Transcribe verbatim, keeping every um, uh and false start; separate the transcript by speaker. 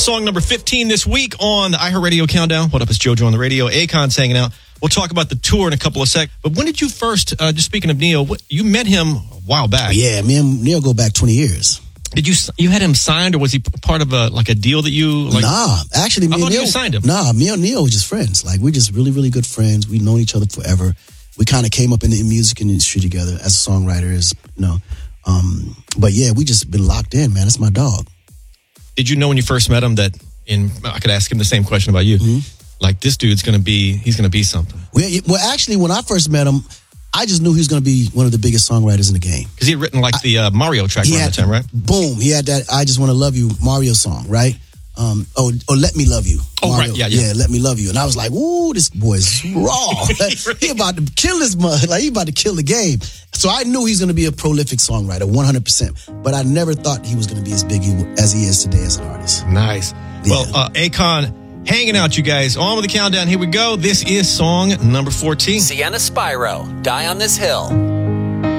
Speaker 1: Song number fifteen this week on the iHeartRadio Countdown. What up, it's JoJo on the radio. Akon's hanging out. We'll talk about the tour in a couple of seconds. But when did you first, uh, just speaking of Neil, what, you met him a while back.
Speaker 2: Yeah, me and Neil go back twenty years.
Speaker 1: Did you you had him signed, or was he part of a like a deal that you like?
Speaker 2: Nah, actually, me
Speaker 1: I
Speaker 2: and
Speaker 1: thought
Speaker 2: Neil
Speaker 1: you signed him.
Speaker 2: Nah, me and Neil were just friends. Like, we're just really, really good friends. We've known each other forever. We kind of came up in the music industry together as songwriters, you know. Um, but yeah, we just been locked in, man. That's my dog.
Speaker 1: Did you know when you first met him that? In I could ask him the same question about you. Mm-hmm. Like, this dude's gonna be, he's gonna be something.
Speaker 2: Well, well, actually, when I first met him, I just knew he was gonna be one of the biggest songwriters in the game.
Speaker 1: Because he had written like I, the uh, Mario track around that time, right?
Speaker 2: Boom, he had that "I Just Want to Love You" Mario song, right? Um, oh, or "Let Me Love You."
Speaker 1: Oh,
Speaker 2: Mario,
Speaker 1: right, yeah, yeah,
Speaker 2: yeah. "Let Me Love You," and I was like, "Ooh, this boy's raw. He about to kill this mud. Like, he about to kill the game." So I knew he's gonna be a prolific songwriter, one hundred percent. But I never thought he was gonna be as big as he is today as an artist.
Speaker 1: Nice.
Speaker 2: Yeah.
Speaker 1: Well, uh, Akon hanging out, you guys. On with the countdown. Here we go. This is song number fourteen.
Speaker 3: Sienna Spyro, Die on This Hill.